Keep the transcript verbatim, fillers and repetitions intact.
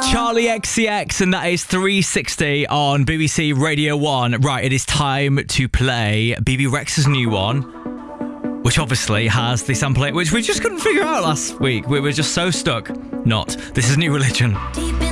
Charlie X C X, and that is three sixty on B B C Radio one. Right, it is time to play B B Rex's new one, which obviously has the sample it, which we just couldn't figure out last week. We were just so stuck. Not. This is New Religion.